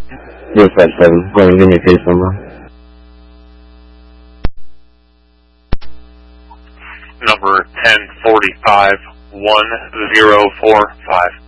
057, go ahead and give me a case number. Number 1045-1045.